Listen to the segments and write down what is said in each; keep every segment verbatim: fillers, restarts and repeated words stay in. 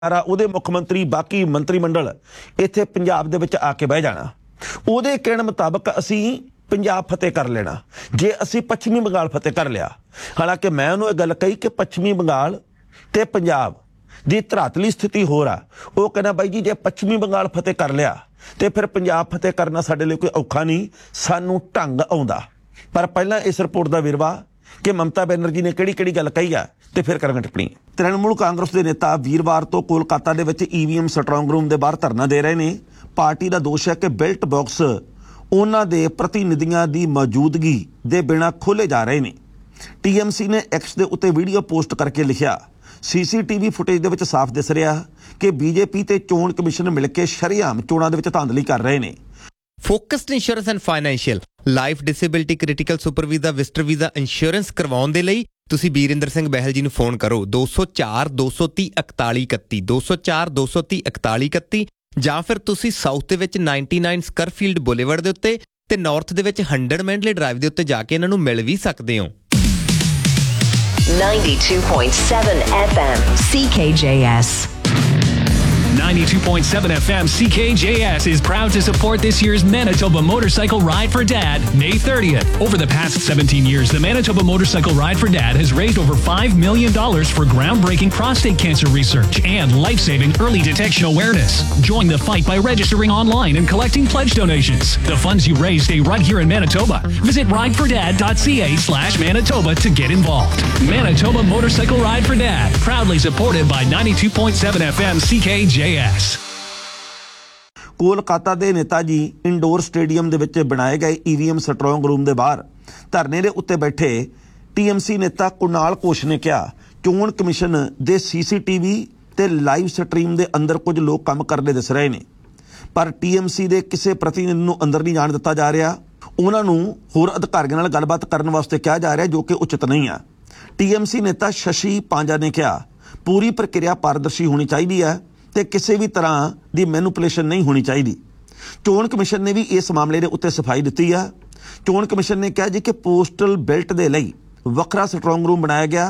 ਉਹਦੇ ਮੁੱਖ ਮੰਤਰੀ ਬਾਕੀ ਮੰਤਰੀ ਮੰਡਲ ਇੱਥੇ ਪੰਜਾਬ ਦੇ ਵਿੱਚ ਆ ਕੇ ਬਹਿ ਜਾਣਾ। ਉਹਦੇ ਕਹਿਣ ਮੁਤਾਬਕ ਅਸੀਂ ਪੰਜਾਬ ਫਤਿਹ ਕਰ ਲੈਣਾ ਜੇ ਅਸੀਂ ਪੱਛਮੀ ਬੰਗਾਲ ਫਤਿਹ ਕਰ ਲਿਆ। ਹਾਲਾਂਕਿ ਮੈਂ ਉਹਨੂੰ ਇਹ ਗੱਲ ਕਹੀ ਕਿ ਪੱਛਮੀ ਬੰਗਾਲ ਤੇ ਪੰਜਾਬ ਦੀ ਧਰਾਤਲੀ ਸਥਿਤੀ ਹੋਰ ਆ। ਉਹ ਕਹਿੰਦਾ ਬਾਈ ਜੀ ਜੇ ਪੱਛਮੀ ਬੰਗਾਲ ਫਤਿਹ ਕਰ ਲਿਆ ਤੇ ਫਿਰ ਪੰਜਾਬ ਫਤਿਹ ਕਰਨਾ ਸਾਡੇ ਲਈ ਕੋਈ ਔਖਾ ਨਹੀਂ, ਸਾਨੂੰ ਢੰਗ ਆਉਂਦਾ। ਪਰ ਪਹਿਲਾਂ ਇਸ ਰਿਪੋਰਟ ਦਾ ਵੇਰਵਾ ਕਿ ਮਮਤਾ ਬੈਨਰਜੀ ਨੇ ਕਿਹੜੀ ਕਿਹੜੀ ਗੱਲ ਕਹੀ ਆ ਤੇ ਫਿਰ ਕਰਾਂਗੇ ਟਿੱਪਣੀ। ਤ੍ਰਿਣਮੂਲ ਕਾਂਗਰਸ ਦੇ ਨੇਤਾ ਵੀਰਵਾਰ ਤੋਂ ਕੋਲਕਾਤਾ ਦੇ ਵਿੱਚ ਈਵੀਐਮ ਸਟਰੋਂਗ ਰੂਮ ਦੇ ਬਾਹਰ ਧਰਨਾ ਦੇ ਰਹੇ ਨੇ। ਪਾਰਟੀ ਦਾ ਦੋਸ਼ ਹੈ ਕਿ ਬੈਲਟ ਬਾਕਸ ਉਹਨਾਂ ਦੇ ਪ੍ਰਤੀਨਿਧੀਆਂ ਦੀ ਮੌਜੂਦਗੀ ਦੇ ਬਿਨਾਂ ਖੋਲੇ ਜਾ ਰਹੇ ਨੇ। ਟੀਐਮਸੀ ਨੇ ਐਕਸ ਦੇ ਉੱਤੇ ਵੀਡੀਓ ਪੋਸਟ ਕਰਕੇ ਲਿਖਿਆ, ਸੀਸੀਟੀਵੀ ਫੁਟੇਜ ਦੇ ਵਿੱਚ ਸਾਫ਼ ਦਿਸ ਰਿਹਾ ਕਿ ਬੀਜੇਪੀ ਤੇ ਚੋਣ ਕਮਿਸ਼ਨ ਮਿਲ ਕੇ ਸ਼ਰੇਆਮ ਚੋਣਾਂ ਦੇ ਵਿੱਚ ਧਾਂਦਲੀ ਕਰ ਰਹੇ ਨੇ। Focused insurance and financial life disability critical super visa visitor visa insurance ਕਰਵਾਉਣ ਦੇ ਲਈ ਤੁਸੀਂ ਬੀਰਿੰਦਰ ਸਿੰਘ ਬਹਿਲ ਜੀ ਨੂੰ ਫੋਨ ਕਰੋ ਦੋ ਸੌ ਚਾਰ ਦੋ ਸੌ ਤੀਹ ਇਕਤਾਲੀ ਇਕੱਤੀ ਦੋ ਸੌ ਚਾਰ ਦੋ ਸੌ ਤੀਹ ਇਕਤਾਲੀ ਇਕੱਤੀ ਜਾਂ ਫਿਰ ਤੁਸੀਂ ਸਾਊਥ ਦੇ ਵਿੱਚ ਨਿਨਆਨਵੇਂ ਸਕਰਫੀਲਡ ਬੁਲੇਵਰਡ ਦੇ ਉੱਤੇ ਤੇ ਨਾਰਥ ਦੇ ਵਿੱਚ ਹੰਡਰਡ ਮੈਂਡਲੇ ਡਰਾਈਵ ਦੇ ਉੱਤੇ ਜਾ ਕੇ ਇਹਨਾਂ ਨੂੰ ਮਿਲ ਵੀ ਸਕਦੇ ਹੋ। ninety-two point seven F M C K J S. ninety-two point seven F M C K J S is proud to support this year's Manitoba Motorcycle Ride for Dad, May thirtieth. Over the past seventeen years, the Manitoba Motorcycle Ride for Dad has raised over five million dollars for groundbreaking prostate cancer research and life-saving early detection awareness. Join the fight by registering online and collecting pledge donations. The funds you raise stay right here in Manitoba. Visit ride for dad dot c a slash Manitoba to get involved. Manitoba Motorcycle Ride for Dad, proudly supported by ninety-two point seven F M C K J S. Kolkata ਦੇ Neta ji indoor stadium ਦੇ ਵਿੱਚ ਬਣਾਏ ਗਏ EVM strong room ਦੇ ਬਾਹਰ ਧਰਨੇ ਦੇ ਉੱਤੇ ਬੈਠੇ ਟੀਐਮਸੀ ਨੇਤਾ ਕੁਨਾਲ ਘੋਸ਼ ਨੇ ਕਿਹਾ ਚੋਣ ਕਮਿਸ਼ਨ ਦੇ ਸੀਸੀਟੀਵੀ ਤੇ ਲਾਈਵ ਸਟਰੀਮ ਦੇ ਅੰਦਰ ਕੁਝ ਲੋਕ ਕੰਮ ਕਰਦੇ ਦਿਸ ਰਹੇ ਨੇ, ਪਰ ਟੀਐਮਸੀ ਦੇ ਕਿਸੇ ਪ੍ਰਤੀਨਿਧੀ ਨੂੰ ਅੰਦਰ ਨਹੀਂ ਜਾਣ ਦਿੱਤਾ ਜਾ ਰਿਹਾ। ਉਹਨਾਂ ਨੂੰ ਹੋਰ ਅਧਿਕਾਰੀਆਂ ਨਾਲ ਗੱਲਬਾਤ ਕਰਨ ਵਾਸਤੇ ਕਿਹਾ ਜਾ ਰਿਹਾ ਜੋ ਕਿ ਉਚਿਤ ਨਹੀਂ ਆ। ਟੀਐਮਸੀ ਨੇਤਾ ਸ਼ਸ਼ੀ ਪਾਂਜਾ ਨੇ ਕਿਹਾ ਪੂਰੀ ਪ੍ਰਕਿਰਿਆ ਪਾਰਦਰਸ਼ੀ ਹੋਣੀ ਚਾਹੀਦੀ ਹੈ ਤੇ ਕਿਸੇ ਵੀ ਤਰ੍ਹਾਂ ਦੀ ਮੈਨੂਪੂਲੇਸ਼ਨ ਨਹੀਂ ਹੋਣੀ ਚਾਹੀਦੀ। ਚੋਣ ਕਮਿਸ਼ਨ ਨੇ ਵੀ ਇਸ ਮਾਮਲੇ ਦੇ ਉੱਤੇ ਸਫਾਈ ਦਿੱਤੀ ਆ। ਚੋਣ ਕਮਿਸ਼ਨ ਨੇ ਕਿਹਾ ਜੀ ਕਿ ਪੋਸਟਲ ਬੈਲਟ ਦੇ ਲਈ ਵੱਖਰਾ ਸਟਰੋਂਗ ਰੂਮ ਬਣਾਇਆ ਗਿਆ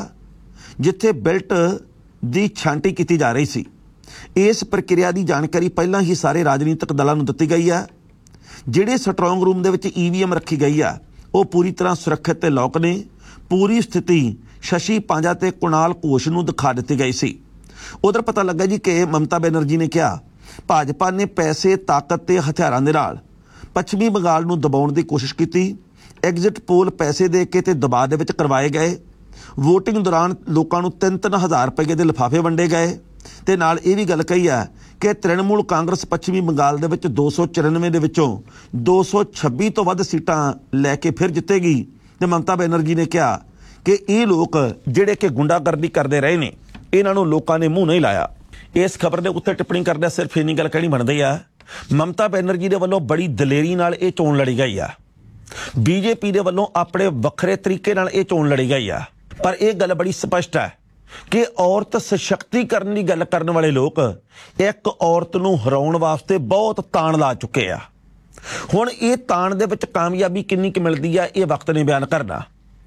ਜਿੱਥੇ ਬੈਲਟ ਦੀ ਛਾਂਟੀ ਕੀਤੀ ਜਾ ਰਹੀ ਸੀ। ਇਸ ਪ੍ਰਕਿਰਿਆ ਦੀ ਜਾਣਕਾਰੀ ਪਹਿਲਾਂ ਹੀ ਸਾਰੇ ਰਾਜਨੀਤਿਕ ਦਲਾਂ ਨੂੰ ਦਿੱਤੀ ਗਈ ਆ। ਜਿਹੜੇ ਸਟਰੋਂਗ ਰੂਮ ਦੇ ਵਿੱਚ ਈਵੀਐਮ ਰੱਖੀ ਗਈ ਆ ਉਹ ਪੂਰੀ ਤਰ੍ਹਾਂ ਸੁਰੱਖਿਅਤ ਤੇ ਲੌਕ ਨੇ। ਪੂਰੀ ਸਥਿਤੀ ਸ਼ਸ਼ੀ ਪਾਂਜਾ ਤੇ ਕੁਨਾਲ ਘੋਸ਼ ਨੂੰ ਦਿਖਾ ਦਿੱਤੀ ਗਈ ਸੀ। ਉਧਰ ਪਤਾ ਲੱਗਾ ਜੀ ਕਿ ਮਮਤਾ ਬੈਨਰਜੀ ਨੇ ਕਿਹਾ ਭਾਜਪਾ ਨੇ ਪੈਸੇ ਤਾਕਤ ਤੇ ਹਥਿਆਰਾਂ ਦੇ ਨਾਲ ਪੱਛਮੀ ਬੰਗਾਲ ਨੂੰ ਦਬਾਉਣ ਦੀ ਕੋਸ਼ਿਸ਼ ਕੀਤੀ। ਐਗਜ਼ਿਟ ਪੋਲ ਪੈਸੇ ਦੇ ਕੇ ਤੇ ਦਬਾਅ ਦੇ ਵਿੱਚ ਕਰਵਾਏ ਗਏ। ਵੋਟਿੰਗ ਦੌਰਾਨ ਲੋਕਾਂ ਨੂੰ ਤਿੰਨ ਤਿੰਨ ਹਜ਼ਾਰ ਰੁਪਏ ਦੇ ਲਿਫਾਫੇ ਵੰਡੇ ਗਏ ਤੇ ਨਾਲ ਇਹ ਵੀ ਗੱਲ ਕਹੀ ਹੈ ਕਿ ਤ੍ਰਿਣਮੂਲ ਕਾਂਗਰਸ ਪੱਛਮੀ ਬੰਗਾਲ ਦੇ ਵਿੱਚ ਦੋ ਸੌ ਚੁਰਾਨਵੇਂ ਦੇ ਵਿੱਚੋਂ ਦੋ ਸੌ ਛੱਬੀ ਤੋਂ ਵੱਧ ਸੀਟਾਂ ਲੈ ਕੇ ਫਿਰ ਜਿੱਤੇਗੀ। ਤੇ ਮਮਤਾ ਬੈਨਰਜੀ ਨੇ ਕਿਹਾ ਕਿ ਇਹ ਲੋਕ ਜਿਹੜੇ ਕਿ ਗੁੰਡਾਗਰਦੀ ਕਰਦੇ ਰਹੇ ਨੇ ਇਹਨਾਂ ਨੂੰ ਲੋਕਾਂ ਨੇ ਮੂੰਹ ਨਹੀਂ ਲਾਇਆ। ਇਸ ਖਬਰ ਦੇ ਉੱਤੇ ਟਿੱਪਣੀ ਕਰਦਿਆਂ ਸਿਰਫ ਇੰਨੀ ਗੱਲ ਕਹਿਣੀ ਬਣਦੀ ਆ ਮਮਤਾ ਬੈਨਰਜੀ ਦੇ ਵੱਲੋਂ ਬੜੀ ਦਲੇਰੀ ਨਾਲ ਇਹ ਚੋਣ ਲੜੀ ਗਈ ਆ। ਬੀਜੇਪੀ ਦੇ ਵੱਲੋਂ ਆਪਣੇ ਵੱਖਰੇ ਤਰੀਕੇ ਨਾਲ ਇਹ ਚੋਣ ਲੜੀ ਗਈ ਆ। ਪਰ ਇਹ ਗੱਲ ਬੜੀ ਸਪਸ਼ਟ ਹੈ ਕਿ ਔਰਤ ਸਸ਼ਕਤੀਕਰਨ ਦੀ ਗੱਲ ਕਰਨ ਵਾਲੇ ਲੋਕ ਇੱਕ ਔਰਤ ਨੂੰ ਹਰਾਉਣ ਵਾਸਤੇ ਬਹੁਤ ਤਾਣ ਲਾ ਚੁੱਕੇ ਆ। ਹੁਣ ਇਹ ਤਾਣ ਦੇ ਵਿੱਚ ਕਾਮਯਾਬੀ ਕਿੰਨੀ ਕੁ ਮਿਲਦੀ ਆ ਇਹ ਵਕਤ ਨੇ ਬਿਆਨ ਕਰਨਾ।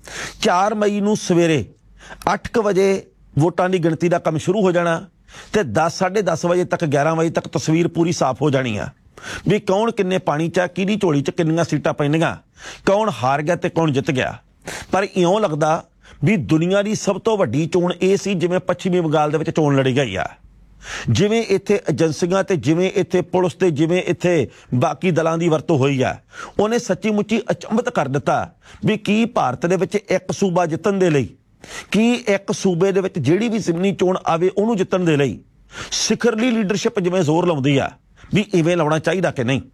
ਚਾਰ ਮਈ ਨੂੰ ਸਵੇਰੇ ਅੱਠ ਕੁ ਵਜੇ ਵੋਟਾਂ ਦੀ ਗਿਣਤੀ ਦਾ ਕੰਮ ਸ਼ੁਰੂ ਹੋ ਜਾਣਾ ਤੇ ਦਸ ਸਾਢੇ ਦਸ ਵਜੇ ਤੱਕ ਗਿਆਰਾਂ ਵਜੇ ਤੱਕ ਤਸਵੀਰ ਪੂਰੀ ਸਾਫ਼ ਹੋ ਜਾਣੀ ਆ ਵੀ ਕੌਣ ਕਿੰਨੇ ਪਾਣੀ 'ਚ ਕਿਹਦੀ ਝੋਲੀ 'ਚ ਕਿੰਨੀਆਂ ਸੀਟਾਂ ਪੈਣੀਆਂ, ਕੌਣ ਹਾਰ ਗਿਆ ਤੇ ਕੌਣ ਜਿੱਤ ਗਿਆ। ਪਰ ਇਉਂ ਲੱਗਦਾ ਵੀ ਦੁਨੀਆ ਦੀ ਸਭ ਤੋਂ ਵੱਡੀ ਚੋਣ ਇਹ ਸੀ ਜਿਵੇਂ ਪੱਛਮੀ ਬੰਗਾਲ ਦੇ ਵਿੱਚ ਚੋਣ ਲੜੀ ਗਈ ਆ। ਜਿਵੇਂ ਇੱਥੇ ਏਜੰਸੀਆਂ ਤੇ ਜਿਵੇਂ ਇੱਥੇ ਪੁਲਿਸ ਤੇ ਜਿਵੇਂ ਇੱਥੇ ਬਾਕੀ ਦਲਾਂ ਦੀ ਵਰਤੋਂ ਹੋਈ ਆ ਉਹਨੇ ਸੱਚੀ ਮੁੱਚੀ ਅਚੰਭਤ ਕਰ ਦਿੱਤਾ ਵੀ ਕੀ ਭਾਰਤ ਦੇ ਵਿੱਚ ਇੱਕ ਸੂਬਾ ਜਿੱਤਣ ਦੇ ਲਈ, ਕੀ ਇੱਕ ਸੂਬੇ ਦੇ ਵਿੱਚ ਜਿਹੜੀ ਵੀ ਜ਼ਿਮਨੀ ਚੋਣ ਆਵੇ ਉਹਨੂੰ ਜਿੱਤਣ ਦੇ ਲਈ ਸਿਖਰਲੀ ਲੀਡਰਸ਼ਿਪ ਜਿਵੇਂ ਜ਼ੋਰ ਲਾਉਂਦੀ ਆ ਵੀ ਇਵੇਂ ਲਾਉਣਾ ਚਾਹੀਦਾ ਕਿ ਨਹੀਂ।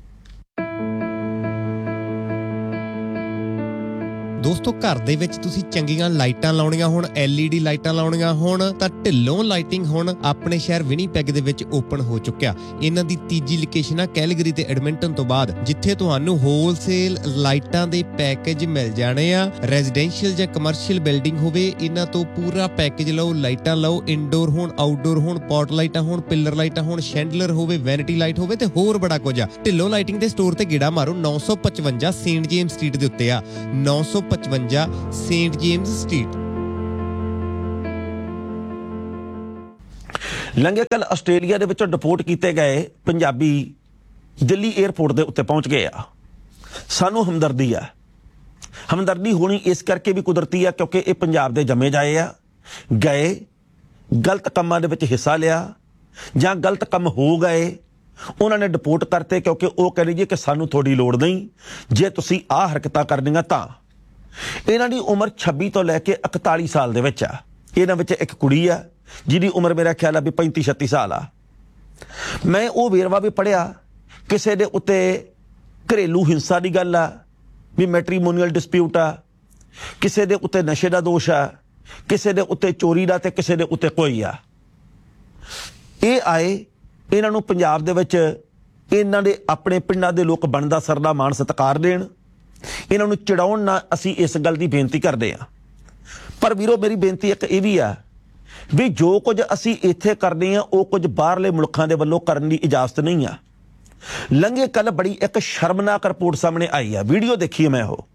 ਦੋਸਤੋ ਘਰ ਦੇ ਵਿੱਚ ਤੁਸੀਂ ਚੰਗੀਆਂ ਲਾਈਟਾਂ ਲਾਉਣੀਆਂ ਹੋਣ, ਐਲਈਡੀ ਲਾਈਟਾਂ ਲਾਉਣੀਆਂ ਹੋਣ ਤਾਂ ਢਿੱਲੋਂ ਲਾਈਟਿੰਗ ਹੁਣ ਆਪਣੇ ਸ਼ਹਿਰ ਵਿਨੀਪੈਗ ਦੇ ਵਿੱਚ ਓਪਨ ਹੋ ਚੁੱਕਿਆ। ਇਹਨਾਂ ਦੀ ਤੀਜੀ ਲੋਕੇਸ਼ਨ ਆ ਕੈਲਗਰੀ ਤੇ ਐਡਮਿੰਟਨ ਤੋਂ ਬਾਅਦ ਜਿੱਥੇ ਤੁਹਾਨੂੰ ਹੋਲਸੇਲ ਲਾਈਟਾਂ ਦੇ ਪੈਕੇਜ ਮਿਲ ਜਾਣੇ ਆ। ਰੈਜ਼ੀਡੈਂਸ਼ੀਅਲ ਜਾਂ ਕਮਰਸ਼ੀਅਲ ਬਿਲਡਿੰਗ ਹੋਵੇ ਇਹਨਾਂ ਤੋਂ ਪੂਰਾ ਪੈਕੇਜ ਲਓ। ਲਾਈਟਾਂ ਲਓ, ਇਨਡੋਰ ਹੋਣ, ਆਊਟਡੋਰ ਹੋਣ, ਪੌਟ ਲਾਈਟਾਂ ਹੋਣ, ਪਿੱਲਰ ਲਾਈਟਾਂ ਹੋਣ, ਸ਼ੈਂਡਲਰ ਹੋਵੇ, ਵੈਨਿਟੀ ਲਾਈਟ ਹੋਵੇ ਤੇ ਹੋਰ ਬੜਾ ਕੁਝ ਆ। ਢਿੱਲੋਂ ਲਾਈਟਿੰਗ ਦੇ ਸਟੋਰ ਤੇ ਗੇੜਾ ਮਾਰੋ। ਨੌ ਸੌ ਪਚਵੰਜਾ ਸੇਂਟ ਜੇਮਸ ਸਟਰੀਟ ਦੇ ਉੱਤੇ ਆ। ਨੌ ਸੌ ਪਚਵੰਜਾ ਸੇਂਟ ਜੇਮਸ ਸਟਰੀਟ। ਲੰਘੇ ਕੱਲ ਆਸਟ੍ਰੇਲੀਆ ਦੇ ਵਿੱਚੋਂ ਡਿਪੋਰਟ ਕੀਤੇ ਗਏ ਪੰਜਾਬੀ ਦਿੱਲੀ 에ਅਰਪੋਰਟ ਦੇ ਉੱਤੇ ਪਹੁੰਚ ਗਏ ਆ। ਸਾਨੂੰ ਹਮਦਰਦੀ ਆ। ਹਮਦਰਦੀ ਹੋਣੀ ਇਸ ਕਰਕੇ ਵੀ ਕੁਦਰਤੀ ਆ ਕਿਉਂਕਿ ਇਹ ਪੰਜਾਬ ਦੇ ਜੰਮੇ ਜਾਏ ਆ, ਗਏ ਗਲਤ ਕੰਮਾਂ ਦੇ ਵਿੱਚ ਹਿੱਸਾ ਲਿਆ ਜਾਂ ਗਲਤ ਕੰਮ ਹੋ ਗਏ, ਉਹਨਾਂ ਨੇ ਡਿਪੋਰਟ ਕਰਤੇ ਕਿਉਂਕਿ ਉਹ ਕਹਿੰਦੇ ਜੀ ਕਿ ਸਾਨੂੰ ਤੁਹਾਡੀ ਲੋੜ ਨਹੀਂ, ਜੇ ਤੁਸੀਂ ਆਹ ਹਰਕਤਾਂ ਕਰਨੀਆਂ ਤਾਂ। ਇਹਨਾਂ ਦੀ ਉਮਰ ਛੱਬੀ ਤੋਂ ਲੈ ਕੇ ਇਕਤਾਲੀ ਸਾਲ ਦੇ ਵਿੱਚ ਆ। ਇਹਨਾਂ ਵਿੱਚ ਇੱਕ ਕੁੜੀ ਆ ਜਿਹਦੀ ਉਮਰ ਮੇਰਾ ਖਿਆਲ ਆ ਵੀ ਪੈਂਤੀ ਛੱਤੀ ਸਾਲ ਆ। ਮੈਂ ਉਹ ਵੇਰਵਾ ਵੀ ਪੜ੍ਹਿਆ, ਕਿਸੇ ਦੇ ਉੱਤੇ ਘਰੇਲੂ ਹਿੰਸਾ ਦੀ ਗੱਲ ਆ ਵੀ ਮੈਟਰੀਮੋਨੀਅਲ ਡਿਸਪਿਊਟ ਆ, ਕਿਸੇ ਦੇ ਉੱਤੇ ਨਸ਼ੇ ਦਾ ਦੋਸ਼ ਆ, ਕਿਸੇ ਦੇ ਉੱਤੇ ਚੋਰੀ ਦਾ ਤੇ ਕਿਸੇ ਦੇ ਉੱਤੇ ਕੋਈ ਆ। ਇਹ ਆਏ, ਇਹਨਾਂ ਨੂੰ ਪੰਜਾਬ ਦੇ ਵਿੱਚ ਇਹਨਾਂ ਦੇ ਆਪਣੇ ਪਿੰਡਾਂ ਦੇ ਲੋਕ ਬਣਦਾ ਸਰਦਾ ਮਾਣ ਸਤਿਕਾਰ ਦੇਣ, ਇਹਨਾਂ ਨੂੰ ਚੜਾਉਣ ਨਾ, ਅਸੀਂ ਇਸ ਗੱਲ ਦੀ ਬੇਨਤੀ ਕਰਦੇ ਹਾਂ। ਪਰ ਵੀਰੋ ਮੇਰੀ ਬੇਨਤੀ ਇੱਕ ਇਹ ਵੀ ਆ ਵੀ ਜੋ ਕੁਝ ਅਸੀਂ ਇੱਥੇ ਕਰਦੇ ਹਾਂ ਉਹ ਕੁਝ ਬਾਹਰਲੇ ਮੁਲਕਾਂ ਦੇ ਵੱਲੋਂ ਕਰਨ ਦੀ ਇਜਾਜ਼ਤ ਨਹੀਂ ਆ। ਲੰਘੇ ਕੱਲ ਬੜੀ ਇੱਕ ਸ਼ਰਮਨਾਕ ਰਿਪੋਰਟ ਸਾਹਮਣੇ ਆਈ ਆ, ਵੀਡੀਓ ਦੇਖੀ ਮੈਂ ਉਹ।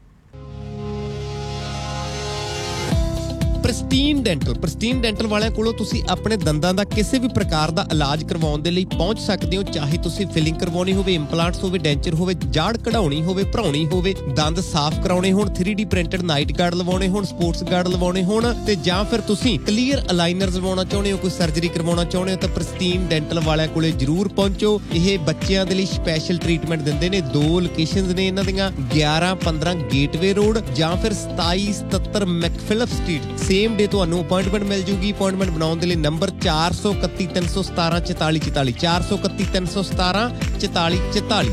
ਪ੍ਰਿਸਟੀਨ ਡੈਂਟਲ ਪ੍ਰਿਸਟੀਨ ਡੈਂਟਲ ਵਾਲਿਆਂ ਕੋਲੋਂ ਤੁਸੀਂ ਆਪਣੇ ਦੰਦਾਂ ਦਾ ਕਿਸੇ ਵੀ ਪ੍ਰਕਾਰ ਦਾ ਇਲਾਜ ਕਰਵਾਉਣ ਦੇ ਲਈ ਪਹੁੰਚ ਸਕਦੇ ਹੋ। ਚਾਹੇ ਤੁਸੀਂ ਫਿਲਿੰਗ ਕਰਵਾਉਣੀ ਹੋਵੇ, ਇੰਪਲਾਂਟਸ ਹੋਵੇ, ਡੈਂਚਰ ਹੋਵੇ, ਜਾੜ ਕਢਾਉਣੀ ਹੋਵੇ, ਭਰਾਉਣੀ ਹੋਵੇ, ਦੰਦ ਸਾਫ਼ ਕਰਾਉਣੇ ਹੋਣ, three D printed night guard ਲਵਾਉਣੇ ਹੋਣ, ਸਪੋਰਟਸ ਗਾਰਡ ਲਵਾਉਣੇ ਹੋਣ, ਤੇ ਜਾਂ ਫਿਰ ਤੁਸੀਂ ਕਲੀਅਰ ਅਲਾਈਨਰਸ ਲਵਾਉਣਾ ਚਾਹੁੰਦੇ ਹੋ, ਕੋਈ ਸਰਜਰੀ ਕਰਵਾਉਣਾ ਚਾਹੁੰਦੇ ਹੋ ਤਾਂ ਪ੍ਰਿਸਟੀਨ ਡੈਂਟਲ ਵਾਲਿਆਂ ਕੋਲੇ ਜ਼ਰੂਰ ਪਹੁੰਚੋ। ਇਹ ਬੱਚਿਆਂ ਦੇ ਲਈ ਸਪੈਸ਼ਲ ਟ੍ਰੀਟਮੈਂਟ ਦਿੰਦੇ ਨੇ। ਦੋ ਲੋਕੇਸ਼ਨਸ ਨੇ ਇਹਨਾਂ ਦੀਆਂ, ਗਿਆਰਾਂ ਪੰਦਰਾਂ ਗੇਟਵੇ ਰੋਡ ਜਾਂ ਫਿਰ ਸਤਾਈ ਸਤੱਤਰ ਮੈਕਫਿਲਪ ਸਟਰੀਟ। ਸੇਮ ਡੇ ਤੁਹਾਨੂੰ ਅਪਾਇੰਟਮੈਂਟ ਮਿਲ ਜੂਗੀ। ਅਪਾਇੰਟਮੈਂਟ ਬਣਾਉਣ ਦੇ ਲਈ ਨੰਬਰ ਚਾਰ ਸੌ ਇਕੱਤੀ ਤਿੰਨ ਸੌ ਸਤਾਰਾਂ ਚੁਤਾਲੀ ਚੁਤਾਲੀ ਚਾਰ ਸੌ ਇਕੱਤੀ ਤਿੰਨ ਸੌ ਸਤਾਰਾਂ ਚੁਤਾਲੀ ਚੁਤਾਲੀ।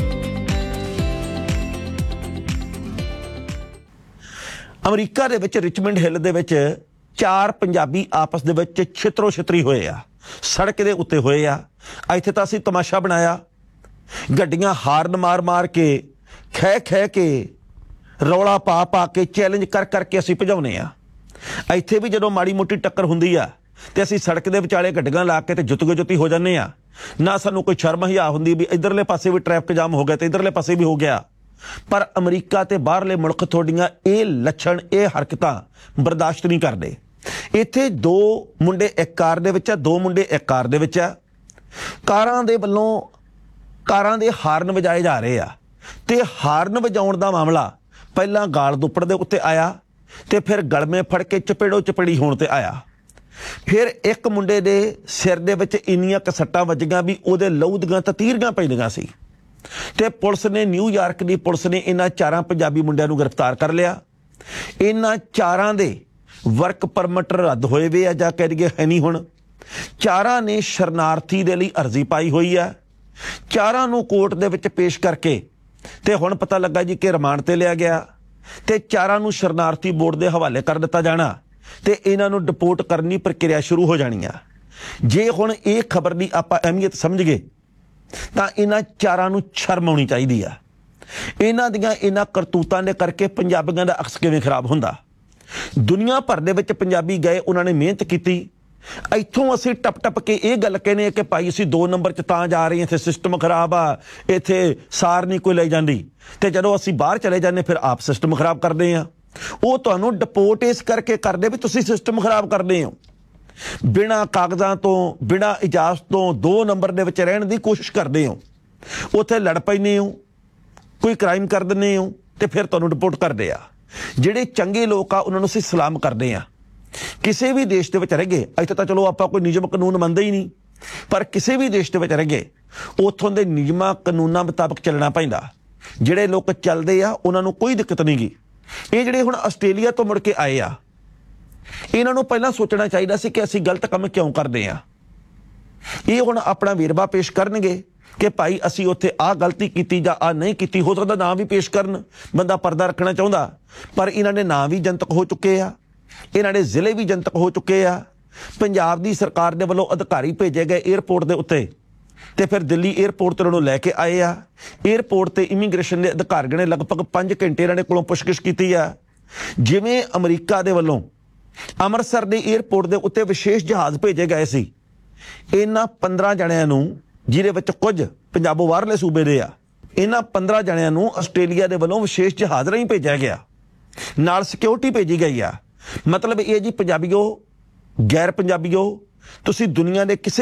ਅਮਰੀਕਾ ਦੇ ਵਿੱਚ ਰਿਚਮੰਡ ਹਿੱਲ ਦੇ ਵਿੱਚ ਚਾਰ ਪੰਜਾਬੀ ਆਪਸ ਦੇ ਵਿੱਚ ਛਿੱਤਰੋ ਛਿੱਤਰੀ ਹੋਏ ਆ, ਸੜਕ ਦੇ ਉੱਤੇ ਹੋਏ ਆ। ਇੱਥੇ ਤਾਂ ਅਸੀਂ ਤਮਾਸ਼ਾ ਬਣਾਇਆ, ਗੱਡੀਆਂ ਹਾਰਨ ਮਾਰ ਮਾਰ ਕੇ, ਖਹਿ ਖਹਿ ਕੇ, ਰੌਲਾ ਪਾ ਪਾ ਕੇ, ਚੈਲੰਜ ਕਰ ਕਰਕੇ ਅਸੀਂ ਭਜਾਉਨੇ ਆ। ਇੱਥੇ ਵੀ ਜਦੋਂ ਮਾੜੀ ਮੋਟੀ ਟੱਕਰ ਹੁੰਦੀ ਆ ਤੇ ਅਸੀਂ ਸੜਕ ਦੇ ਵਿਚਾਲੇ ਗੱਡੀਆਂ ਲਾ ਕੇ ਤੇ ਜੁੱਤੀਓ ਜੁੱਤੀ ਹੋ ਜਾਂਦੇ ਆ। ਨਾ ਸਾਨੂੰ ਕੋਈ ਸ਼ਰਮ ਹਿਆ ਹੁੰਦੀ ਵੀ ਇੱਧਰਲੇ ਪਾਸੇ ਵੀ ਟ੍ਰੈਫਿਕ ਜਾਮ ਹੋ ਗਿਆ ਤੇ ਇੱਧਰਲੇ ਪਾਸੇ ਵੀ ਹੋ ਗਿਆ। ਪਰ ਅਮਰੀਕਾ ਤੇ ਬਾਹਰਲੇ ਮੁਲਕ ਤੁਹਾਡੀਆਂ ਇਹ ਲੱਛਣ, ਇਹ ਹਰਕਤਾਂ ਬਰਦਾਸ਼ਤ ਨਹੀਂ ਕਰਦੇ। ਇੱਥੇ ਦੋ ਮੁੰਡੇ ਇੱਕ ਕਾਰ ਦੇ ਵਿੱਚ ਆ, ਦੋ ਮੁੰਡੇ ਇੱਕ ਕਾਰ ਦੇ ਵਿੱਚ ਆ। ਕਾਰਾਂ ਦੇ ਵੱਲੋਂ ਕਾਰਾਂ ਦੇ ਹਾਰਨ ਵਜਾਏ ਜਾ ਰਹੇ ਆ ਤੇ ਹਾਰਨ ਵਜਾਉਣ ਦਾ ਮਾਮਲਾ ਪਹਿਲਾਂ ਗਾਲ ਦੁੱਪੜ ਦੇ ਉੱਤੇ ਆਇਆ ਤੇ ਫਿਰ ਗਲਮੇ ਫੜ ਕੇ ਚਪੇੜੋ ਚਪੇੜੀ ਹੋਣ ਤੇ ਆਇਆ। ਫਿਰ ਇੱਕ ਮੁੰਡੇ ਦੇ ਸਿਰ ਦੇ ਵਿੱਚ ਇੰਨੀਆਂ ਕਸੱਟਾਂ ਵੱਜੀਆਂ ਵੀ ਉਹਦੇ ਲਹੂ ਦੀਆਂ ਤਤੀਰੀਆਂ ਪੈਂਦੀਆਂ ਸੀ ਤੇ ਪੁਲਿਸ ਨੇ, ਨਿਊਯਾਰਕ ਦੀ ਪੁਲਿਸ ਨੇ ਇਹਨਾਂ ਚਾਰਾਂ ਪੰਜਾਬੀ ਮੁੰਡਿਆਂ ਨੂੰ ਗ੍ਰਿਫਤਾਰ ਕਰ ਲਿਆ। ਇਹਨਾਂ ਚਾਰਾਂ ਦੇ ਵਰਕ ਪਰਮਿਟ ਰੱਦ ਹੋਏ ਵੇ ਆ ਜਾਂ ਕਹਿ ਦਈਏ ਹੈ ਨਹੀਂ। ਹੁਣ ਚਾਰਾਂ ਨੇ ਸ਼ਰਨਾਰਥੀ ਦੇ ਲਈ ਅਰਜ਼ੀ ਪਾਈ ਹੋਈ ਆ। ਚਾਰਾਂ ਨੂੰ ਕੋਰਟ ਦੇ ਵਿੱਚ ਪੇਸ਼ ਕਰਕੇ ਤੇ ਹੁਣ ਪਤਾ ਲੱਗਾ ਜੀ ਕਿ ਰਿਮਾਂਡ ਤੇ ਲਿਆ ਗਿਆ ਤੇ ਚਾਰਾਂ ਨੂੰ ਸ਼ਰਨਾਰਥੀ ਬੋਰਡ ਦੇ ਹਵਾਲੇ ਕਰ ਦਿੱਤਾ ਜਾਣਾ ਤੇ ਇਹਨਾਂ ਨੂੰ ਡਿਪੋਰਟ ਕਰਨ ਦੀ ਪ੍ਰਕਿਰਿਆ ਸ਼ੁਰੂ ਹੋ ਜਾਣੀ ਆ। ਜੇ ਹੁਣ ਇਹ ਖਬਰ ਦੀ ਆਪਾਂ ਅਹਿਮੀਅਤ ਸਮਝ ਗਏ ਤਾਂ ਇਹਨਾਂ ਚਾਰਾਂ ਨੂੰ ਸ਼ਰਮ ਆਉਣੀ ਚਾਹੀਦੀ ਆ। ਇਹਨਾਂ ਦੀਆਂ ਇਹਨਾਂ ਕਰਤੂਤਾਂ ਦੇ ਕਰਕੇ ਪੰਜਾਬੀਆਂ ਦਾ ਅਕਸ ਕਿਵੇਂ ਖਰਾਬ ਹੁੰਦਾ। ਦੁਨੀਆ ਭਰ ਦੇ ਵਿੱਚ ਪੰਜਾਬੀ ਗਏ, ਉਹਨਾਂ ਨੇ ਮਿਹਨਤ ਕੀਤੀ। ਇੱਥੋਂ ਅਸੀਂ ਟੱਪ ਟੱਪ ਕੇ ਇਹ ਗੱਲ ਕਹਿੰਦੇ ਕਿ ਭਾਈ ਅਸੀਂ ਦੋ ਨੰਬਰ 'ਚ ਤਾਂ ਜਾ ਰਹੇ ਹਾਂ, ਇੱਥੇ ਸਿਸਟਮ ਖਰਾਬ ਆ, ਇੱਥੇ ਸਾਰ ਨਹੀਂ ਕੋਈ ਲੈ ਜਾਂਦੀ। ਤੇ ਜਦੋਂ ਅਸੀਂ ਬਾਹਰ ਚਲੇ ਜਾਂਦੇ ਫਿਰ ਆਪ ਸਿਸਟਮ ਖਰਾਬ ਕਰਦੇ ਆ। ਉਹ ਤੁਹਾਨੂੰ ਡਿਪੋਰਟ ਇਸ ਕਰਕੇ ਕਰਦੇ ਵੀ ਤੁਸੀਂ ਸਿਸਟਮ ਖਰਾਬ ਕਰਦੇ ਹੋ। ਬਿਨਾਂ ਕਾਗਜ਼ਾਂ ਤੋਂ, ਬਿਨਾਂ ਇਜਾਜ਼ਤ ਤੋਂ ਦੋ ਨੰਬਰ ਦੇ ਵਿੱਚ ਰਹਿਣ ਦੀ ਕੋਸ਼ਿਸ਼ ਕਰਦੇ ਹੋ। ਉੱਥੇ ਲੜ ਪੈਂਦੇ ਹੋ, ਕੋਈ ਕ੍ਰਾਈਮ ਕਰ ਦਿੰਦੇ ਹੋ ਤੇ ਫਿਰ ਤੁਹਾਨੂੰ ਡਿਪੋਰਟ ਕਰਦੇ ਆ। ਜਿਹੜੇ ਚੰਗੇ ਲੋਕ ਆ ਉਹਨਾਂ ਨੂੰ ਅਸੀਂ ਸਲਾਮ ਕਰਦੇ ਆ। ਕਿਸੇ ਵੀ ਦੇਸ਼ ਦੇ ਵਿੱਚ ਰਹਿ ਗਏ, ਇੱਥੇ ਤਾਂ ਚਲੋ ਆਪਾਂ ਕੋਈ ਨਿਯਮ ਕਾਨੂੰਨ ਮੰਨਦੇ ਹੀ ਨਹੀਂ, ਪਰ ਕਿਸੇ ਵੀ ਦੇਸ਼ ਦੇ ਵਿੱਚ ਰਹਿ ਗਏ ਉੱਥੋਂ ਦੇ ਨਿਯਮਾਂ ਕਾਨੂੰਨਾਂ ਮੁਤਾਬਕ ਚੱਲਣਾ ਪੈਂਦਾ। ਜਿਹੜੇ ਲੋਕ ਚੱਲਦੇ ਆ ਉਹਨਾਂ ਨੂੰ ਕੋਈ ਦਿੱਕਤ ਨਹੀਂ ਗੀ। ਇਹ ਜਿਹੜੇ ਹੁਣ ਆਸਟ੍ਰੇਲੀਆ ਤੋਂ ਮੁੜ ਕੇ ਆਏ ਆ, ਇਹਨਾਂ ਨੂੰ ਪਹਿਲਾਂ ਸੋਚਣਾ ਚਾਹੀਦਾ ਸੀ ਕਿ ਅਸੀਂ ਗਲਤ ਕੰਮ ਕਿਉਂ ਕਰਦੇ ਆ। ਇਹ ਹੁਣ ਆਪਣਾ ਵੇਰਵਾ ਪੇਸ਼ ਕਰਨਗੇ ਕਿ ਭਾਈ ਅਸੀਂ ਉੱਥੇ ਆਹ ਗਲਤੀ ਕੀਤੀ ਜਾਂ ਆਹ ਨਹੀਂ ਕੀਤੀ। ਹੋ ਸਕਦਾ ਨਾਂ ਵੀ ਪੇਸ਼ ਕਰਨ, ਬੰਦਾ ਪਰਦਾ ਰੱਖਣਾ ਚਾਹੁੰਦਾ, ਪਰ ਇਹਨਾਂ ਦੇ ਨਾਂ ਵੀ ਜਨਤਕ ਹੋ ਚੁੱਕੇ ਆ, ਇਹਨਾਂ ਦੇ ਜ਼ਿਲ੍ਹੇ ਵੀ ਜਨਤਕ ਹੋ ਚੁੱਕੇ ਆ। ਪੰਜਾਬ ਦੀ ਸਰਕਾਰ ਦੇ ਵੱਲੋਂ ਅਧਿਕਾਰੀ ਭੇਜੇ ਗਏ ਏਅਰਪੋਰਟ ਦੇ ਉੱਤੇ ਤੇ ਫਿਰ ਦਿੱਲੀ ਏਅਰਪੋਰਟ ਤੋਂ ਇਹਨਾਂ ਨੂੰ ਲੈ ਕੇ ਆਏ ਆ। ਏਅਰਪੋਰਟ ਤੇ ਇਮੀਗ੍ਰੇਸ਼ਨ ਦੇ ਅਧਿਕਾਰੀਆਂ ਨੇ ਲਗਭਗ ਪੰਜ ਘੰਟੇ ਇਹਨਾਂ ਦੇ ਕੋਲੋਂ ਪੁੱਛਗਿੱਛ ਕੀਤੀ ਆ। ਜਿਵੇਂ ਅਮਰੀਕਾ ਦੇ ਵੱਲੋਂ ਅੰਮ੍ਰਿਤਸਰ ਦੇ ਏਅਰਪੋਰਟ ਦੇ ਉੱਤੇ ਵਿਸ਼ੇਸ਼ ਜਹਾਜ਼ ਭੇਜੇ ਗਏ ਸੀ, ਇਹਨਾਂ ਪੰਦਰਾਂ ਜਣਿਆਂ ਨੂੰ, ਜਿਹਦੇ ਵਿੱਚ ਕੁਝ ਪੰਜਾਬੋਂ ਬਾਹਰਲੇ ਸੂਬੇ ਦੇ ਆ, ਇਹਨਾਂ ਪੰਦਰਾਂ ਜਣਿਆਂ ਨੂੰ ਆਸਟ੍ਰੇਲੀਆ ਦੇ ਵੱਲੋਂ ਵਿਸ਼ੇਸ਼ ਜਹਾਜ਼ ਰਾਹੀਂ ਭੇਜਿਆ ਗਿਆ, ਨਾਲ ਸਿਕਿਉਰਿਟੀ ਭੇਜੀ ਗਈ ਆ। ਮਤਲਬ ਇਹ ਜੀ ਪੰਜਾਬੀਓ, ਗੈਰ ਪੰਜਾਬੀਓ, ਤੁਸੀਂ ਦੁਨੀਆ ਦੇ ਕਿਸੇ